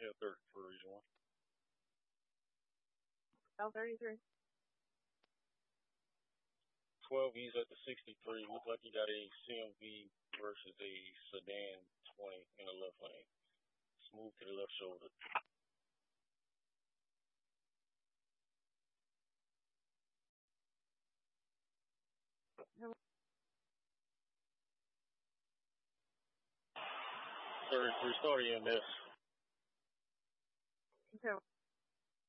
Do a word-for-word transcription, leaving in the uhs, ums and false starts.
Yeah, thirty-three is one. L thirty-three. twelve, he's at the sixty-three. Looks like he got a C M V versus a sedan twenty in the left lane. Smooth to the left shoulder. thirty-three, start E M S. Okay.